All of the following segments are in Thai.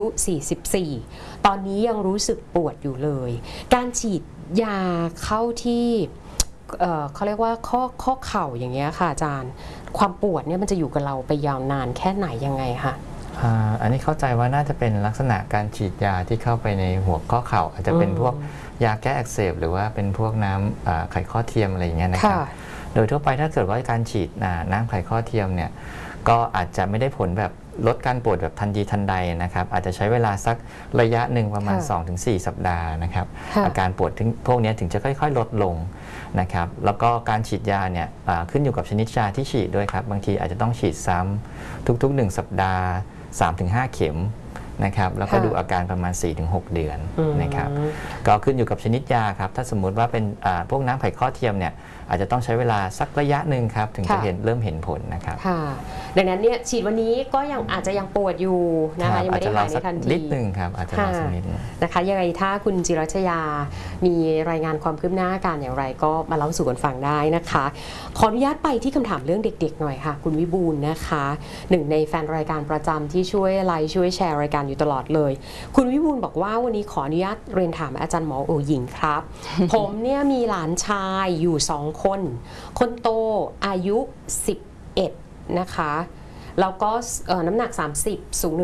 44ตอนนี้ยังรู้สึกปวดอยู่เลยการฉีดยาเข้าที่เขาเรียกว่าข้อเข่าอย่างเงี้ยค่ะอาจารย์ความปวดเนี่ยมันจะอยู่กับเราไปยาวนานแค่ไหนยังไงคะอันนี้เข้าใจว่าน่าจะเป็นลักษณะการฉีดยาที่เข้าไปในหัวข้อเข่าอาจจะเป็นพวกยาแก้อักเสบหรือว่าเป็นพวกน้ำไขข้อเทียมอะไรอย่างเงี้ยนะครับโดยทั่วไปถ้าเกิดว่าการฉีดน้ำไขข้อเทียมเนี่ยก็อาจจะไม่ได้ผลแบบลดการปวดแบบทันทีทันใดนะครับอาจจะใช้เวลาสักระยะหนึ่งประมาณ 2-4 สัปดาห์นะครับอาการปวดพวกนี้ถึงจะค่อยๆลดลงนะครับแล้วก็การฉีดยาเนี่ยขึ้นอยู่กับชนิดยาที่ฉีดด้วยครับบางทีอาจจะต้องฉีดซ้ำทุกๆ1 สัปดาห์ 3-5 เข็มนะครับแล้วก็ดูอาการประมาณ 4-6 เดือนนะครับก็ขึ้นอยู่กับชนิดยาครับถ้าสมมุติว่าเป็นพวกน้ำไขข้อเทียมเนี่ยอาจจะต้องใช้เวลาสักระยะหนึ่งครับถึงจะเริ่มเห็นผลนะครับดังนั้นเนี่ยฉีดวันนี้ก็ยังอาจจะยังปวดอยู่นะคะยังไม่ได้หายในทันทีนิดนึงครับอาจจะรอสักนิดนะคะยังไงถ้าคุณจิรัชยามีรายงานความคืบหน้าการอย่างไรก็มาเล่าสู่กันฟังได้นะคะขออนุญาตไปที่คำถามเรื่องเด็กๆหน่อยค่ะคุณวิบูลย์นะคะหนึ่งในแฟนรายการประจำที่ช่วยไลฟ์ช่วยแชร์รายการอยู่ตลอดเลยคุณวิบูลย์บอกว่าวันนี้ขออนุญาตเรียนถามอาจารย์หมอโอหญิงครับ ผมเนี่ยมีหลานชายอยู่2 คนคนโตอายุ11นะคะแล้วก็น้ำหนัก30สูง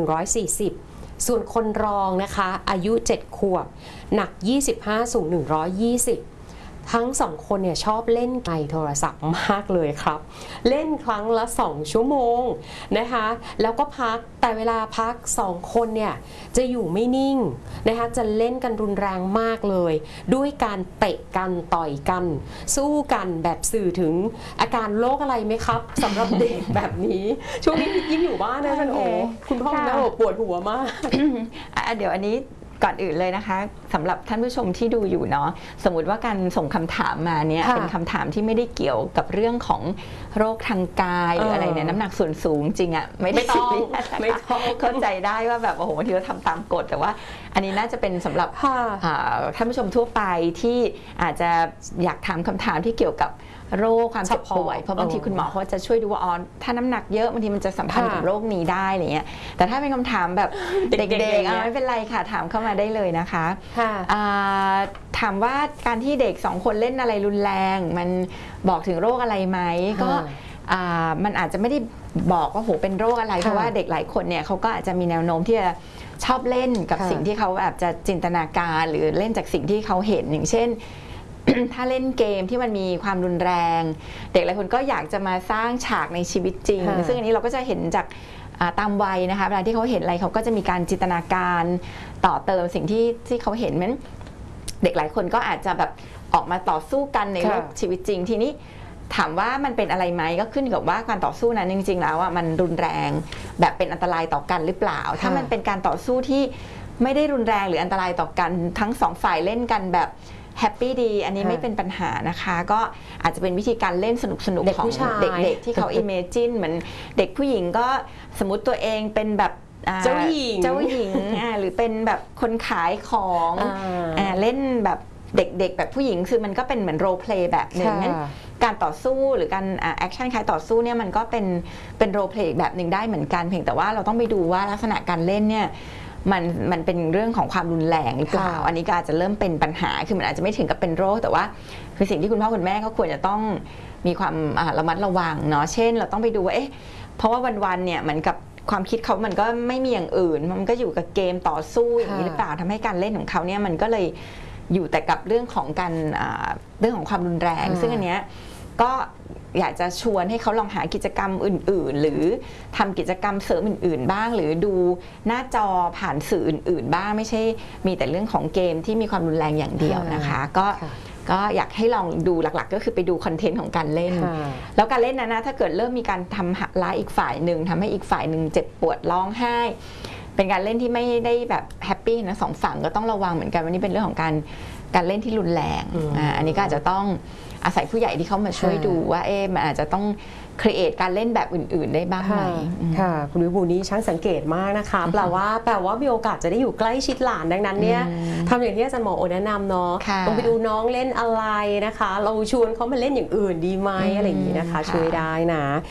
140ส่วนคนรองนะคะอายุ7 ขวบหนัก25สูง120ทั้ง2 คนเนี่ยชอบเล่นในโทรศัพท์มากเลยครับเล่นครั้งละ2 ชั่วโมงนะคะแล้วก็พักแต่เวลาพัก2 คนเนี่ยจะอยู่ไม่นิ่งนะคะจะเล่นกันรุนแรงมากเลยด้วยการเตะกันต่อยกันสู้กันแบบสื่อถึงอาการโรคอะไรไหมครับสำหรับเด็กแบบนี้ช่วงนี้ยิ่งอยู่บ้านนะจันโอคุณพ่อคุณแม่ปวดหัวมากเดี๋ยวอันนี้ก่อนอื่นเลยนะคะสำหรับท่านผู้ชมที่ดูอยู่เนาะสมมุติว่าการส่งคำถามมาเนี่ยเป็นคำถามที่ไม่ได้เกี่ยวกับเรื่องของโรคทางกายหรืออะไรเนี่ยน้ำหนักส่วนสูงจริงอะไม่ต้องเข้าใจได้ว่าแบบโอ้โหบางทีเราทำตามกฎแต่ว่าอันนี้น่าจะเป็นสำหรับท่านผู้ชมทั่วไปที่อาจจะอยากถามคำถามที่เกี่ยวกับโรคความเจ็บป่วยเพราะบางทีคุณหมอเขาจะช่วยดูว่าถ้าน้ำหนักเยอะบางทีมันจะสัมพันธ์กับโรคนี้ได้อะไรเงี้ยแต่ถ้าเป็นคำถามแบบเด็กๆไม่เป็นไรค่ะถามเข้ามาได้เลยนะคะถามว่าการที่เด็ก2 คนเล่นอะไรรุนแรงมันบอกถึงโรคอะไรไหมก็มันอาจจะไม่ได้บอกว่าโหเป็นโรคอะไรเพราะว่าเด็กหลายคนเนี่ยเขาก็อาจจะมีแนวโน้มที่จะชอบเล่นกับสิ่งที่เขาแบบจะจินตนาการหรือเล่นจากสิ่งที่เขาเห็นอย่างเช่นถ้าเล่นเกมที่มันมีความรุนแรงเด็กหลายคนก็อยากจะมาสร้างฉากในชีวิตจริงซึ่งอันนี้เราก็จะเห็นจากตามวัยนะคะเวลาที่เขาเห็นอะไรเขาก็จะมีการจินตนาการต่อเติมสิ่งที่เขาเห็นนั้นเด็กหลายคนก็อาจจะแบบออกมาต่อสู้กันในโลกชีวิตจริงทีนี้ถามว่ามันเป็นอะไรไหมก็ขึ้นกับว่าการต่อสู้นั้นจริงๆแล้วมันรุนแรงแบบเป็นอันตรายต่อกันหรือเปล่าถ้ามันเป็นการต่อสู้ที่ไม่ได้รุนแรงหรืออันตรายต่อกันทั้ง2 ฝ่ายเล่นกันแบบแฮปปี้ดีอันนี้ไม่เป็นปัญหานะคะก็อาจจะเป็นวิธีการเล่นสนุกของเด็กๆที่เขาอิเมจินเหมือนเด็กผู้หญิงก็สมมติตัวเองเป็นแบบเจ้าหญิงหรือเป็นแบบคนขายของเล่นแบบเด็กๆแบบผู้หญิงคือมันก็เป็นเหมือนโรลเพลย์แบบหนึ่งนั้นการต่อสู้หรือการแอคชั่นคล้ายต่อสู้เนี่ยมันก็เป็นโรลเพลย์แบบหนึ่งได้เหมือนกันเพียงแต่ว่าเราต้องไปดูว่าลักษณะการเล่นเนี่ยมันเป็นเรื่องของความรุนแรงหรือเปล่าอันนี้ก็อาจจะเริ่มเป็นปัญหาคือมันอาจจะไม่ถึงกับเป็นโรคแต่ว่าคือสิ่งที่คุณพ่อคุณแม่ก็ควรจะต้องมีความระมัดระวังเนาะเช่นเราต้องไปดูว่าเพราะว่าวันๆเนี่ยเหมือนกับความคิดเขามันก็ไม่มีอย่างอื่นมันก็อยู่กับเกมต่อสู้อย่างนี้หรือเปล่าทำให้การเล่นของเขาเนี่ยมันก็เลยอยู่แต่กับเรื่องของการเรื่องของความรุนแรงซึ่งอันเนี้ยก็อยากจะชวนให้เขาลองหากิจกรรมอื่นๆหรือทำกิจกรรมเสริมอื่นๆบ้างหรือดูหน้าจอผ่านสื่ออื่นๆบ้างไม่ใช่มีแต่เรื่องของเกมที่มีความรุนแรงอย่างเดียวนะคะก็อยากให้ลองดูหลักๆก็คือไปดูคอนเทนต์ของการเล่นแล้วการเล่นนั้นนะถ้าเกิดเริ่มมีการทำร้ายอีกฝ่ายหนึ่งทำให้อีกฝ่ายหนึ่งเจ็บปวดร้องไห้เป็นการเล่นที่ไม่ได้แบบแฮปปี้นะ2 ฝั่งก็ต้องระวังเหมือนกันวันนี้เป็นเรื่องของการเล่นที่รุนแรงอันนี้ก็อาจจะต้องอาศัยผู้ใหญ่ที่เขามาช่วยดูว่ามันอาจจะต้องครีเอทการเล่นแบบอื่นๆได้บ้างไหมค่ะคุณวิบูลย์นี้ช่างสังเกตมากนะคะแปลว่ามีโอกาสจะได้อยู่ใกล้ชิดหลานดังนั้นเนี่ยทำอย่างที่อาจารย์หมอโอแนะนำเนาะต้องไปดูน้องเล่นอะไรนะคะเราชวนเขามาเล่นอย่างอื่นดีไหมอะไรอย่างนี้นะคะช่วยได้นะ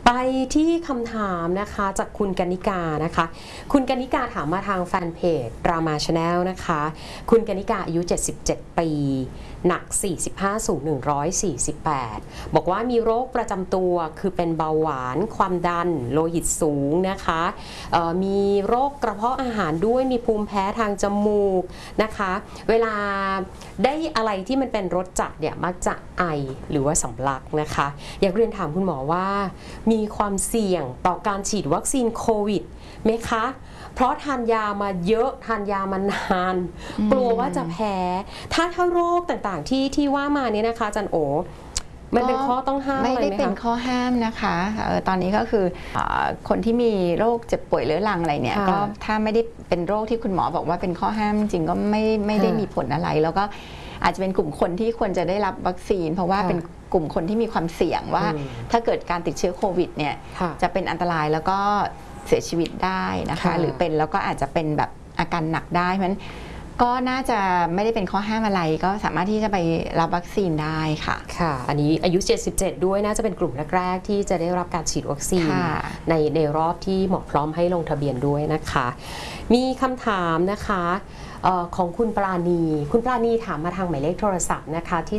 ไปที่คำถามนะคะจากคุณกนิกานะคะคุณกนิกาถามมาทางแฟนเพจรามาชาแนลนะคะคุณกนิกาอายุ77 ปีหนัก45สูง148บอกว่ามีโรคประจำตัวคือเป็นเบาหวานความดันโลหิตสูงนะคะมีโรคกระเพาะอาหารด้วยมีภูมิแพ้ทางจมูกนะคะเวลาได้อะไรที่มันเป็นรสจัดเนี่ยมักจะไอหรือว่าสำลักนะคะอยากเรียนถามคุณหมอว่ามีความเสี่ยงต่อการฉีดวัคซีนโควิดไหมคะเพราะทานยามาเยอะทานยามานานกลัวว่าจะแพ้ถ้าโรคต่างๆที่ว่ามานี้นะคะอาจารย์โอมันเป็นข้อต้องห้ามอะไรไหมคะไม่ได้เป็นข้อห้ามนะคะตอนนี้ก็คือคนที่มีโรคเจ็บป่วยเรื้อรังอะไรเนี่ยก็ถ้าไม่ได้เป็นโรคที่คุณหมอบอกว่าเป็นข้อห้ามจริงก็ไม่ได้มีผลอะไรแล้วก็อาจจะเป็นกลุ่มคนที่ควรจะได้รับวัคซีนเพราะว่าเป็นกลุ่มคนที่มีความเสี่ยงว่าถ้าเกิดการติดเชื้อโควิดเนี่ยจะเป็นอันตรายแล้วก็เสียชีวิตได้นะคะหรือเป็นแล้วก็อาจจะเป็นแบบอาการหนักได้เพราะฉะนั้นก็น่าจะไม่ได้เป็นข้อห้ามอะไรก็สามารถที่จะไปรับวัคซีนได้ค่ะค่ะอันนี้อายุ77ด้วยน่าจะเป็นกลุ่มแรกๆที่จะได้รับการฉีดวัคซีนในรอบที่หมอพร้อมให้ลงทะเบียนด้วยนะคะมีคำถามนะคะของคุณปราณีคุณปราณีถามมาทางหมายเลขโทรศัพท์นะคะที่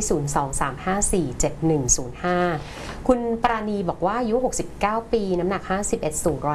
023547105คุณปราณีบอกว่าอายุ69 ปีน้ำหนัก51สูง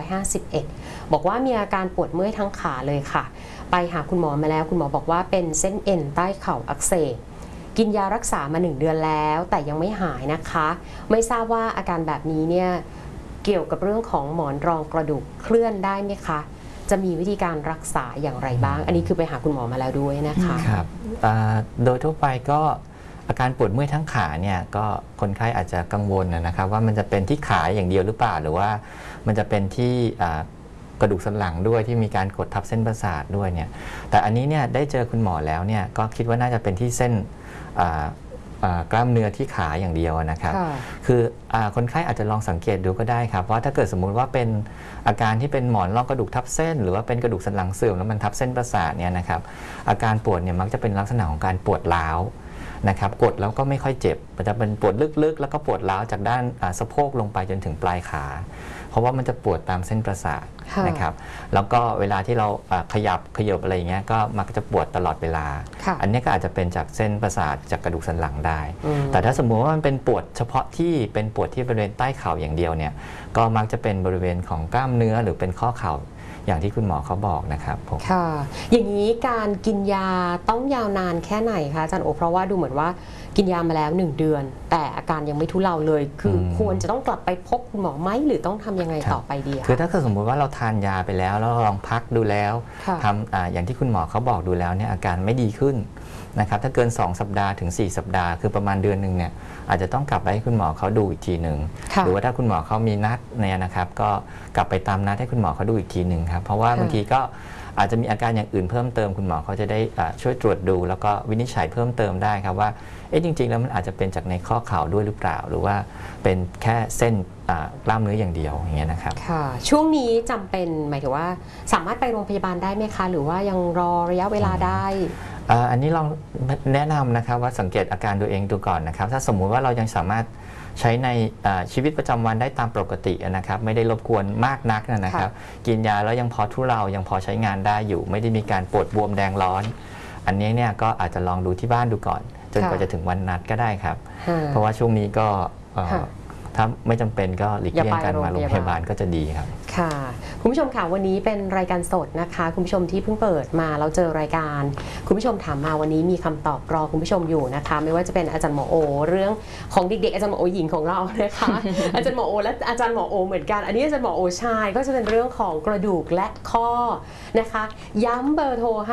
151บอกว่ามีอาการปวดเมื่อยทั้งขาเลยค่ะไปหาคุณหมอมาแล้วคุณหมอบอกว่าเป็นเส้นเอ็นใต้เข่าอักเสบกินยารักษามา1 เดือนแล้วแต่ยังไม่หายนะคะไม่ทราบว่าอาการแบบนี้เนี่ยเกี่ยวกับเรื่องของหมอนรองกระดูกเคลื่อนได้ไหมคะจะมีวิธีการรักษาอย่างไรบ้างอันนี้คือไปหาคุณหมอมาแล้วด้วยนะคะครับโดยทั่วไปก็อาการปวดเมื่อยทั้งขาเนี่ยก็คนไข้อาจจะกังวลนะครับว่ามันจะเป็นที่ขาอย่างเดียวหรือเปล่าหรือว่ามันจะเป็นที่กระดูกสันหลังด้วยที่มีการกดทับเส้นประสาทด้วยเนี่ยแต่อันนี้เนี่ยได้เจอคุณหมอแล้วเนี่ยก็คิดว่าน่าจะเป็นที่เส้นกล้ามเนื้อที่ขาอย่างเดียวนะครับคือคนไข้อาจจะลองสังเกตดูก็ได้ครับว่าถ้าเกิดสมมุติว่าเป็นอาการที่เป็นหมอนรองกระดูกทับเส้นหรือว่าเป็นกระดูกสันหลังเสื่อมแล้วมันทับเส้นประสาทเนี่ยนะครับอาการปวดเนี่ยมักจะเป็นลักษณะของการปวดร้าวนะครับกดแล้วก็ไม่ค่อยเจ็บมันจะเป็นปวดลึกๆแล้วก็ปวดร้าวจากด้านสะโพกลงไปจนถึงปลายขาเพราะว่ามันจะปวดตามเส้นประสาทนะครับแล้วก็เวลาที่เราขยับอะไรอย่างเงี้ยก็มักจะปวดตลอดเวลาอันนี้ก็อาจจะเป็นจากเส้นประสาทจากกระดูกสันหลังได้แต่ถ้าสมมุติว่ามันเป็นปวดเฉพาะที่เป็นปวดที่บริเวณใต้เข่าอย่างเดียวเนี่ยก็มักจะเป็นบริเวณของกล้ามเนื้อหรือเป็นข้อเข่าอย่างที่คุณหมอเขาบอกนะครับผมค่ะอย่างนี้การกินยาต้องยาวนานแค่ไหนคะอาจารย์โอเพราะว่าดูเหมือนว่ากินยามาแล้ว1 เดือนแต่อาการยังไม่ทุเลาเลยคือควรจะต้องกลับไปพบคุณหมอไหมหรือต้องทำยังไงต่อไปดีคือถ้าเกิดสมมุติว่าเราทานยาไปแล้วแล้วลองพักดูแล้วทำอย่างที่คุณหมอเขาบอกดูแล้วเนี่ยอาการไม่ดีขึ้นนะครับถ้าเกิน2 สัปดาห์ถึง4 สัปดาห์คือประมาณเดือนหนึ่งเนี่ยอาจจะต้องกลับไปให้คุณหมอเขาดูอีกทีหนึ่งหรือว่าถ้าคุณหมอเขามีนัดเนี่ยนะครับก็กลับไปตามนัดให้คุณหมอเขาดูอีกทีหนึ่งครับเพราะว่าบางทีก็อาจจะมีอาการอย่างอื่นเพิ่มเติมคุณหมอเขาจะได้ช่วยตรวจดูแล้วก็วินิจฉัยเพิ่มเติมได้ครับว่าจริงๆแล้วมันอาจจะเป็นจากในข้อเข่าด้วยหรือเปล่าหรือว่าเป็นแค่เส้นกล้ามเนื้ออย่างเดียวอย่างเงี้ยนะครับค่ะช่วงนี้จำเป็นหมายถึงว่าสามารถไปโรงพยาบาลได้ไหมคะหรือว่ายังรอระยะเวลาได้อันนี้ลองแนะนำนะครับว่าสังเกตอาการตัวเองดูก่อนนะครับถ้าสมมุติว่าเรายังสามารถใช้ในชีวิตประจำวันได้ตามปกตินะครับไม่ได้รบกวนมากนักนะครับกินยาแล้วยังพอทุเลายังพอใช้งานได้อยู่ไม่ได้มีการปวดบวมแดงร้อนอันนี้เนี่ยก็อาจจะลองดูที่บ้านดูก่อนจนกว่าจะถึงวันนัดก็ได้ครับเพราะว่าช่วงนี้ก็ถ้าไม่จำเป็นก็หลีกเลี่ยงการมาโรงพยาบาลก็จะดีครับค่ะคุณผู้ชมค่ะวันนี้เป็นรายการสดนะคะคุณผู้ชมที่เพิ่งเปิดมาเราเจอรายการคุณผู้ชมถามมาวันนี้มีคำตอบรอคุณผู้ชมอยู่นะคะไม่ว่าจะเป็นอาจารย์หมอโอเรื่องของเด็กๆอาจารย์หมอโอหญิงของเรานะคะ อาจารย์หมอโอและอาจารย์หมอโอเหมือนกันอันนี้อาจารย์หมอโอชายก็จะเป็นเรื่องของกระดูกและข้อนะคะย้ำเบอร์โทรให้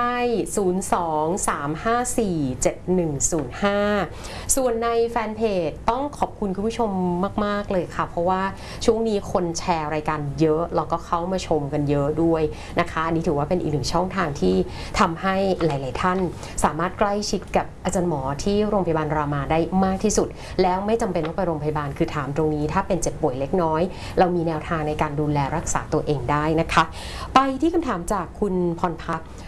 023547105 ส่วนในแฟนเพจต้องขอบคุณคุณผู้ชมมากๆเลยค่ะเพราะว่าช่วงนี้คนแชร์รายการเยอะแล้วก็เข้ามาชมกันเยอะด้วยนะคะอันนี้ถือว่าเป็นอีกหนึ่งช่องทางที่ทำให้หลายๆท่านสามารถใกล้ชิดกับอาจารย์หมอที่โรงพยาบาลรามาได้มากที่สุดแล้วไม่จำเป็นต้องไปโรงพยาบาลคือถามตรงนี้ถ้าเป็นเจ็บป่วยเล็กน้อยเรามีแนวทางในการดูแลรักษาตัวเองได้นะคะไปที่คำถามจากคุณพรพัฒน์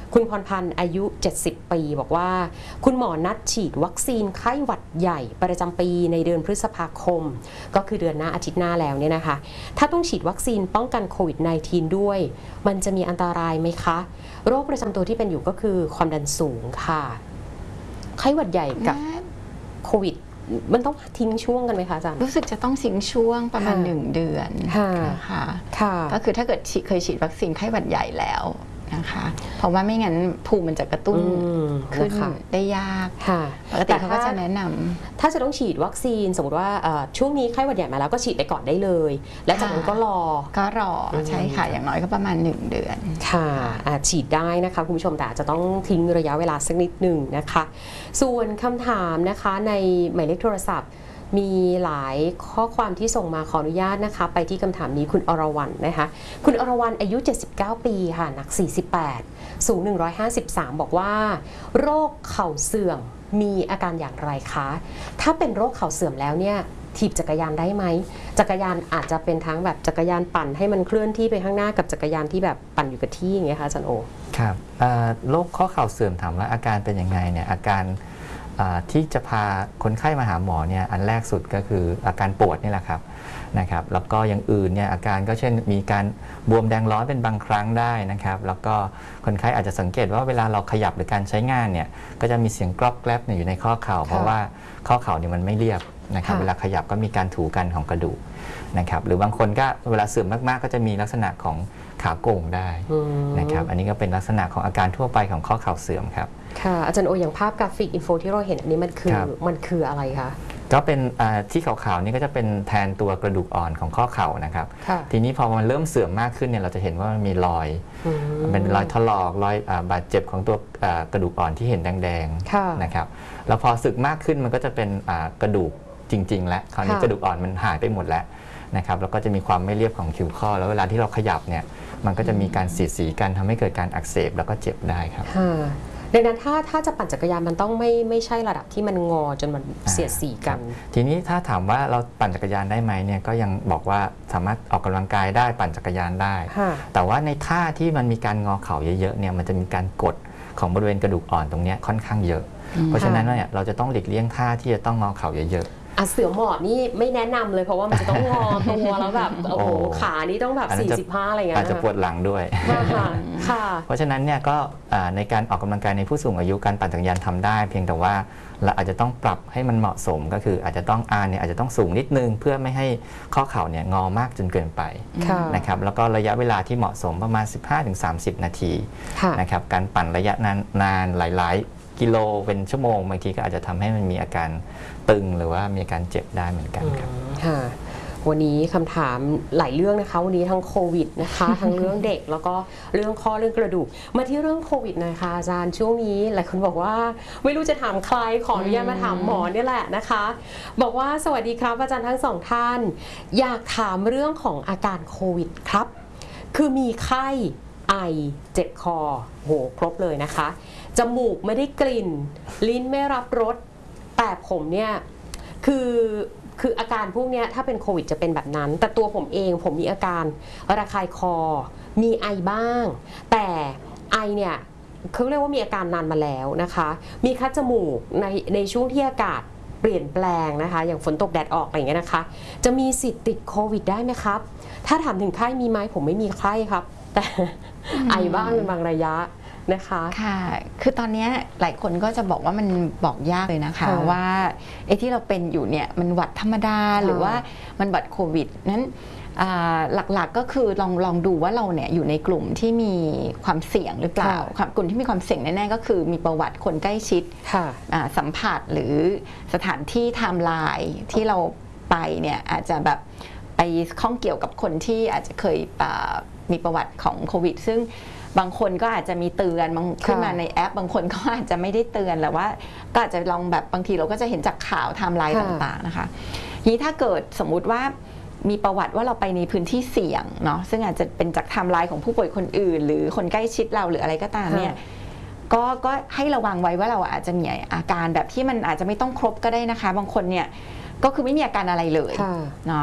คุณพรพันธ์อายุ70 ปีบอกว่าคุณหมอนัดฉีดวัคซีนไข้หวัดใหญ่ประจำปีในเดือนพฤษภาคมก็คือเดือนหน้าอาทิตย์หน้าแล้วเนี่ยนะคะถ้าต้องฉีดวัคซีนป้องกันโควิด -19 ด้วยมันจะมีอันตรายไหมคะโรคประจำตัวที่เป็นอยู่ก็คือความดันสูงค่ะไข้หวัดใหญ่กับโควิดมันต้องทิ้งช่วงกันไหมคะอาจารย์รู้สึกจะต้องทิ้งช่วงประมาณ1 เดือนค่ะก็คือถ้าเกิดเคยฉีดวัคซีนไข้หวัดใหญ่แล้วนะคะเพราะว่าไม่งั้นภูมิมันจะกระตุ้นขึ้นได้ยากปกติเขาก็จะแนะนำถ้าจะต้องฉีดวัคซีนสมมติว่าช่วงนี้ไข้หวัดใหญ่มาแล้วก็ฉีดไปก่อนได้เลยแล้วจากนั้นก็รอใช่ค่ะอย่างน้อยก็ประมาณ1 เดือนค่ะฉีดได้นะคะคุณผู้ชมแต่อาจจะต้องทิ้งระยะเวลาสักนิดหนึ่งนะคะส่วนคำถามนะคะในหมายเลขโทรศัพท์มีหลายข้อความที่ส่งมาขออนุญาตนะคะไปที่คำถามนี้คุณอรวรรณนะคะคุณอรวรรณอายุ79 ปีค่ะหนัก48สูง153บอกว่าโรคเข่าเสื่อมมีอาการอย่างไรคะถ้าเป็นโรคเข่าเสื่อมแล้วเนี่ยถีบจักรยานได้ไหมจักรยานอาจจะเป็นทั้งแบบจักรยานปั่นให้มันเคลื่อนที่ไปข้างหน้ากับจักรยานที่แบบปั่นอยู่กับที่อย่างเงี้ยค่ะอาจารย์โอครับโรคข้อเข่าเสื่อมถามว่าอาการเป็นยังไงเนี่ยอาการที่จะพาคนไข้มาหาหมอเนี่ยอันแรกสุดก็คืออาการปวดนี่แหละครับนะครับแล้วก็อย่างอื่นเนี่ยอาการก็เช่นมีการบวมแดงร้อนเป็นบางครั้งได้นะครับแล้วก็คนไข้อาจจะสังเกตว่าเวลาเราขยับหรือการใช้งานเนี่ยก็จะมีเสียงกรอบแกรบอยู่ในข้อเข่าเพราะว่าข้อเข่าเนี่ยมันไม่เรียบนะครับเวลาขยับก็มีการถูกันของกระดูกนะครับหรือบางคนก็เวลาเสื่อมมากๆก็จะมีลักษณะของขาโก่งได้นะครับอันนี้ก็เป็นลักษณะของอาการทั่วไปของข้อเข่าเสื่อมครับค่ะอาจารย์โออย่างภาพกราฟิกอินโฟที่เราเห็นอันนี้มันคืออะไรคะก็เป็นที่ขาวๆนี่ก็จะเป็นแทนตัวกระดูกอ่อนของข้อเข่านะครับทีนี้พอมันเริ่มเสื่อมมากขึ้นเนี่ยเราจะเห็นว่ามันมีรอยเป็นรอยถลอกรอยบาดเจ็บของตัวกระดูกอ่อนที่เห็นแดงๆนะครับแล้วพอสึกมากขึ้นมันก็จะเป็นกระดูกจริงๆแล้วคราวนี้กระดูกอ่อนมันหายไปหมดแล้วนะครับแล้วก็จะมีความไม่เรียบของคิ้วข้อแล้วเวลาที่เราขยับเนี่ยมันก็จะมีการเสียดสีกันทำให้เกิดการอักเสบแล้วก็เจ็บได้ครับดังนั้นถ้าจะปั่นจักรยานมันต้องไม่ใช่ระดับที่มันงอจนมันเสียดสีกันทีนี้ถ้าถามว่าเราปั่นจักรยานได้ไหมเนี่ยก็ยังบอกว่าสามารถออกกำลังกายได้ปั่นจักรยานได้แต่ว่าในท่าที่มันมีการงอเข่าเยอะๆเนี่ยมันจะมีการกดของบริเวณกระดูกอ่อนตรงนี้ค่อนข้างเยอะเพราะฉะนั้นเนี่ยเราจะต้องหลีกเลี่ยงท่าที่จะต้องงอเข่าเยอะเสือหมอบนี่ไม่แนะนำเลยเพราะว่ามันจะต้องงอตัวแล้วแบบโอ้โหขานี่ต้องแบบ45อะไรเงี้ยอาจจะปวดหลังด้วยค่ะเพราะฉะนั้นเนี่ยก็ในการออกกำลังกายในผู้สูงอายุการปั่นจักรยานทำได้เพียงแต่ว่าเราอาจจะต้องปรับให้มันเหมาะสมก็คืออาจจะต้องเนี่ยอาจจะต้องสูงนิดนึงเพื่อไม่ให้ข้อเข่าเนี่ยงอมากจนเกินไปนะครับแล้วก็ระยะเวลาที่เหมาะสมประมาณ 15-30 นาทีนะครับการปั่นระยะนานหลายกิโลเป็นชั่วโมงบางทีก็อาจจะทำให้มันมีอาการตึงหรือว่ามีอาการเจ็บได้เหมือนกันครับวันนี้คำถามหลายเรื่องนะคะวันนี้ทั้งโควิดนะคะทั้งเรื่องเด็กแล้วก็เรื่องข้อเรื่องกระดูกมาที่เรื่องโควิดหน่อยค่ะอาจารย์ช่วงนี้หลายคนบอกว่าไม่รู้จะถามใครขออนุญาตมาถามหมอเนี่ยแหละนะคะบอกว่าสวัสดีครับอาจารย์ทั้งสองท่านอยากถามเรื่องของอาการโควิดครับคือมีไข้ไอเจ็บคอโหครบเลยนะคะจมูกไม่ได้กลิ่นลิ้นไม่รับรสแต่ผมเนี่ยคืออาการพวกนี้ถ้าเป็นโควิดจะเป็นแบบนั้นแต่ตัวผมเองผมมีอาการระคายคอมีไอบ้างแต่ไอเนี่ยเขาเรียกว่ามีอาการนานมาแล้วนะคะมีคัดจมูกในช่วงที่อากาศเปลี่ยนแปลงนะคะอย่างฝนตกแดดออกอะไรอย่างเงี้ยนะคะจะมีสิทธิ์ติดโควิดได้ไหมครับถ้าถามถึงไข้มีไหมผมไม่มีไข้ครับแต่ไอบ้างเป็นบางระยะนะคะค่ะคือตอนนี้หลายคนก็จะบอกว่ามันบอกยากเลยนะคะว่าไอ้ที่เราเป็นอยู่เนี่ยมันหวัดธรรมดาหรือว่ามันหวัดโควิดนั้นหลักๆก็คือลองดูว่าเราเนี่ยอยู่ในกลุ่มที่มีความเสี่ยงหรือเปล่ากลุ่มที่มีความเสี่ยงแน่ๆก็คือมีประวัติคนใกล้ชิดสัมผัสหรือสถานที่ไทม์ไลน์ที่เราไปเนี่ยอาจจะแบบไปข้องเกี่ยวกับคนที่อาจจะเคยมีประวัติของโควิดซึ่งบางคนก็อาจจะมีเตือนขึ้นมาในแอปบางคนก็อาจจะไม่ได้เตือนแต่ว่าก็อาจจะลองแบบบางทีเราก็จะเห็นจากข่าวไทม์ไลน์ต่างๆนะคะนี้ถ้าเกิดสมมุติว่ามีประวัติว่าเราไปในพื้นที่เสี่ยงเนาะซึ่งอาจจะเป็นจากไทม์ไลน์ของผู้ป่วยคนอื่นหรือคนใกล้ชิดเราหรืออะไรก็ตามเนี่ยก็ให้ระวังไว้ว่าเราอาจจะมีอาการแบบที่มันอาจจะไม่ต้องครบก็ได้นะคะบางคนเนี่ยก็คือไม่มีอาการอะไรเลยเนาะ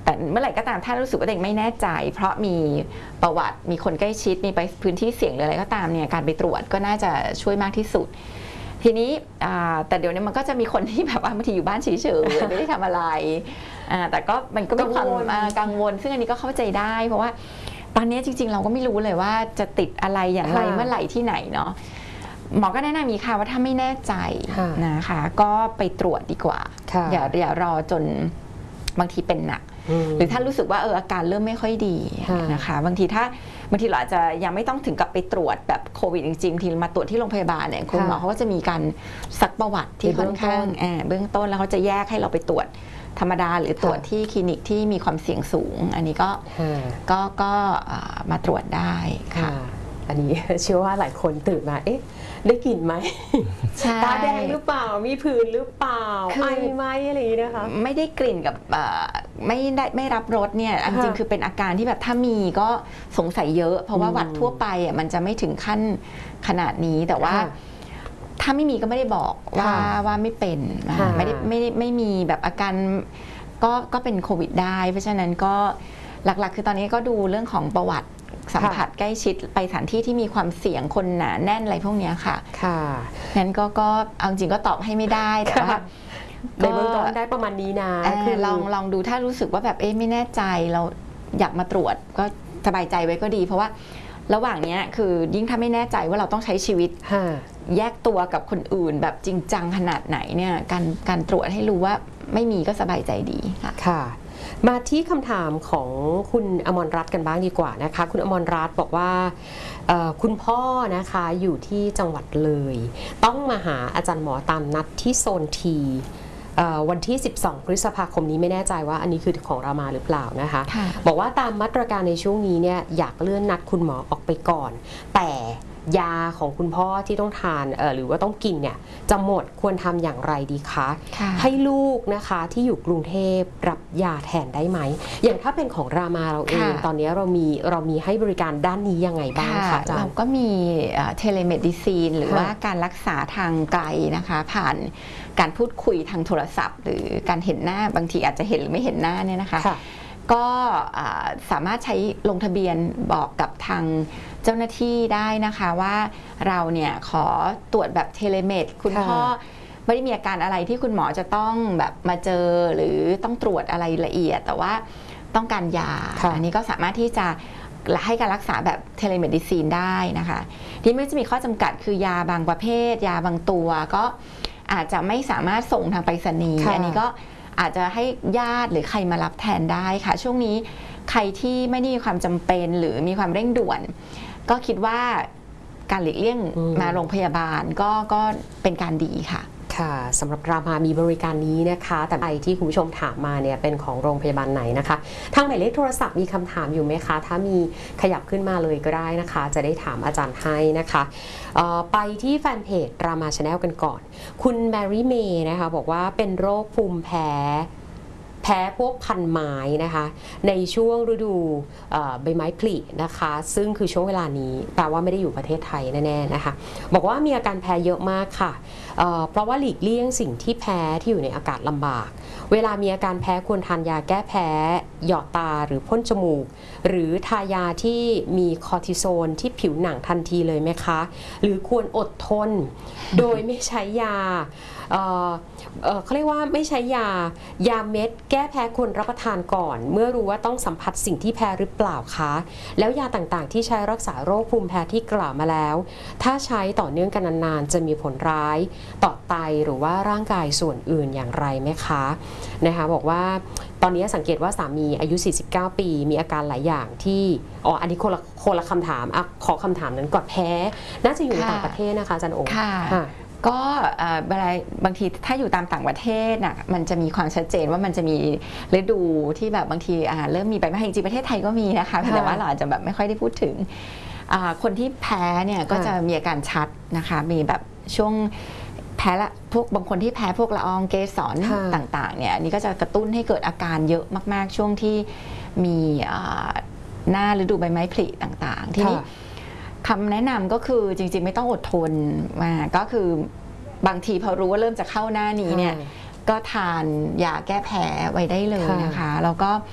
แต่เมื่อไหร่ก็ตามถ้ารู้สึกว่าตัวเองไม่แน่ใจเพราะมีประวัติมีคนใกล้ชิดมีไปพื้นที่เสี่ยงหรืออะไรก็ตามเนี่ยการไปตรวจก็น่าจะช่วยมากที่สุดทีนี้แต่เดี๋ยวนี้มันก็จะมีคนที่แบบว่าบางทีอยู่บ้านเฉยๆไม่ได้ทำอะไรแต่ก็มันก็มีความกังวลซึ่งอันนี้ก็เข้าใจได้เพราะว่าตอนนี้จริงๆเราก็ไม่รู้เลยว่าจะติดอะไรอย่างไรเมื่อไหร่ที่ไหนเนาะหมอก็แนะนำมีค่ะว่าถ้าไม่แน่ใจนะคะก็ไปตรวจดีกว่าอย่ารอจนบางทีเป็นหนักหรือถ้ารู้สึกว่าอาการเริ่มไม่ค่อยดีนะคะบางทีเราอาจจะยังไม่ต้องถึงกับไปตรวจแบบโควิดจริงๆทีมาตรวจที่โรงพยาบาลเนี่ยคุณหมอเขาก็จะมีการซักประวัติที่ค่อนข้างเบื้องต้นแล้วเขาจะแยกให้เราไปตรวจธรรมดาหรือตรวจที่คลินิกที่มีความเสี่ยงสูงอันนี้ก็มาตรวจได้ค่ะอันนี้เชื่อว่าหลายคนตื่นมาได้กลิ่นไหมตาแดงหรือเปล่ามีผื่นหรือเปล่าไอไหมอะไรอย่างนี้นะคะไม่ได้กลิ่นกับไม่รับรสเนี่ยจริงๆคือเป็นอาการที่แบบถ้ามีก็สงสัยเยอะเพราะว่าหวัดทั่วไปมันจะไม่ถึงขั้นขนาดนี้แต่ว่าถ้าไม่มีก็ไม่ได้บอกว่าไม่เป็นไม่มีแบบอาการก็เป็นโควิดได้เพราะฉะนั้นก็หลักๆคือตอนนี้ก็ดูเรื่องของประวัติสัมผัสใกล้ชิดไปสถานที่ที่มีความเสี่ยงคนหนาแน่นอะไรพวกนี้ค่ะงั้นก็เอาจริงก็ตอบให้ไม่ได้แต่ว่าในเบื้องต้นได้ประมาณนี้นะคือลองดูถ้ารู้สึกว่าแบบไม่แน่ใจเราอยากมาตรวจก็สบายใจไว้ก็ดีเพราะว่าระหว่างนี้คือยิ่งถ้าไม่แน่ใจว่าเราต้องใช้ชีวิตแยกตัวกับคนอื่นแบบจริงจังขนาดไหนเนี่ยการตรวจให้รู้ว่าไม่มีก็สบายใจดีค่ะมาที่คำถามของคุณอมรรัตน์กันบ้างดีกว่านะคะคุณอมรรัตน์บอกว่าคุณพ่อนะคะอยู่ที่จังหวัดเลยต้องมาหาอาจารย์หมอตามนัดที่โซนทีวันที่12พฤษภาคมนี้ไม่แน่ใจว่าอันนี้คือของรามาหรือเปล่านะคะบอกว่าตามมาตรการในช่วงนี้เนี่ยอยากเลื่อนนัดคุณหมอออกไปก่อนแต่ยาของคุณพ่อที่ต้องทานหรือว่าต้องกินเนี่ยจะหมดควรทำอย่างไรดีคะให้ลูกนะคะที่อยู่กรุงเทพรับยาแทนได้ไหมอย่างถ้าเป็นของรามาเราเองตอนนี้เรามีให้บริการด้านนี้ยังไงบ้างคะอาจารย์เราก็มีเทเลเมดิซีนหรือว่าการรักษาทางไกลนะคะผ่านการพูดคุยทางโทรศัพท์หรือการเห็นหน้าบางทีอาจจะเห็นหรือไม่เห็นหน้าเนี่ยนะคะก็สามารถใช้ลงทะเบียนบอกกับทางเจ้าหน้าที่ได้นะคะว่าเราเนี่ยขอตรวจแบบเทเลเมดคุณพ่อไม่ได้มีอาการอะไรที่คุณหมอจะต้องแบบมาเจอหรือต้องตรวจอะไรละเอียดแต่ว่าต้องการยาอันนี้ก็สามารถที่จะให้การรักษาแบบเทเลเมดิซีนได้นะคะที่ไม่จะมีข้อจำกัดคือยาบางประเภทยาบางตัวก็อาจจะไม่สามารถส่งทางไปรษณีย์อันนี้ก็อาจจะให้ญาติหรือใครมารับแทนได้ค่ะช่วงนี้ใครที่ไม่ได้มีความจำเป็นหรือมีความเร่งด่วนก็คิดว่าการหลีกเลี่ยงมาโรงพยาบาลก็เป็นการดีค่ะค่ะสำหรับรามามีบริการนี้นะคะแต่ไอที่คุณผู้ชมถามมาเนี่ยเป็นของโรงพยาบาลไหนนะคะทางหมายเลขโทรศัพท์มีคำถามอยู่ไหมคะถ้ามีขยับขึ้นมาเลยก็ได้นะคะจะได้ถามอาจารย์ให้นะคะไปที่แฟนเพจรามาชาแนลกันก่อนคุณแมรี่เมย์นะคะบอกว่าเป็นโรคภูมิแพ้พวกพันไม้นะคะในช่วงฤดูใบไม้ผลินะคะซึ่งคือช่วงเวลานี้แปลว่าไม่ได้อยู่ประเทศไทยแน่ๆนะคะบอกว่ามีอาการแพ้เยอะมากค่ะเพราะว่าหลีกเลี่ยงสิ่งที่แพ้ที่อยู่ในอากาศลำบากเวลามีอาการแพ้ควรทานยาแก้แพ้หยอดตาหรือพ่นจมูกหรือทายาที่มีคอร์ติโซนที่ผิวหนังทันทีเลยไหมคะหรือควรอดทนโดยไม่ใช้ยาเขาเรียกว่าไม่ใช้ยาเม็ดแก้แพ้ควรรับประทานก่อนเมื่อรู้ว่าต้องสัมผัสสิ่งที่แพ้หรือเปล่าคะแล้วยาต่างๆที่ใช้รักษาโรคภูมิแพ้ที่กล่าวมาแล้วถ้าใช้ต่อเนื่องกันนานๆจะมีผลร้ายต่อไตหรือว่าร่างกายส่วนอื่นอย่างไรไหมคะนะคะบอกว่าตอนนี้สังเกตว่าสามีอายุ49ปีมีอาการหลายอย่างที่อันนี้คนละคำถามขอคำถามนั้นก่อนแพ้น่าจะอยู่ในต่างประเทศนะคะอาจารย์โอก็เวลาบางทีถ้าอยู่ตามต่างประเทศน่ะมันจะมีความชัดเจนว่ามันจะมีฤดูที่แบบบางทีเริ่มมีใบไม้จริงประเทศไทยก็มีนะคะแต่ว่าเราอาจจะแบบไม่ค่อยได้พูดถึงคนที่แพ้เนี่ยก็จะมีอาการชัดนะคะมีแบบช่วงแพ้ละพวกบางคนที่แพ้พวกละอองเกสรต่างๆเนี่ยนี่ก็จะกระตุ้นให้เกิดอาการเยอะมากๆช่วงที่มีหน้าฤดูใบไม้ผลิต่างๆที่นี้คำแนะนำก็คือจริงๆไม่ต้องอดทนมาก็คือบางทีพอรู้ว่าเริ่มจะเข้าหน้านี้เนี่ยก็ทานยาแก้แพ้ไว้ได้เลยนะคะแล้วก็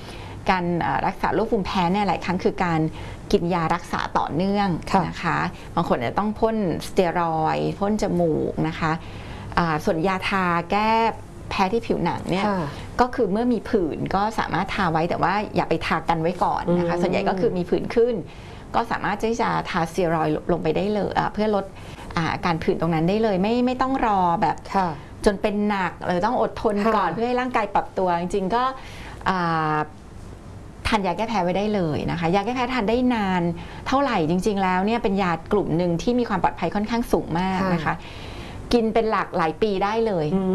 การรักษาโรคภูมิแพ้เนี่ยหลายครั้งคือการกินยารักษาต่อเนื่องนะคะบางคนจะต้องพ่นสเตียรอยด์พ่นจมูกนะคะส่วนยาทาแก้แพ้ที่ผิวหนังเนี่ยก็คือเมื่อมีผื่นก็สามารถทาไว้แต่ว่าอย่าไปทากันไว้ก่อนนะคะส่วนใหญ่ก็คือมีผื่นขึ้นก็สามารถที่จะทาสเตียรอยด์ลงไปได้เลยเพื่อลดอาการผื่นตรงนั้นได้เลยไม่ต้องรอแบบจนเป็นหนักเลยต้องอดทนก่อนเพื่อให้ร่างกายปรับตัวจริงๆก็ทานยาแก้แพ้ไว้ได้เลยนะคะยาแก้แพ้ทานได้นานเท่าไหร่จริงๆแล้วเนี่ยเป็นยากลุ่มหนึ่งที่มีความปลอดภัยค่อนข้างสูงมากนะคะกินเป็นหลายปีได้เลย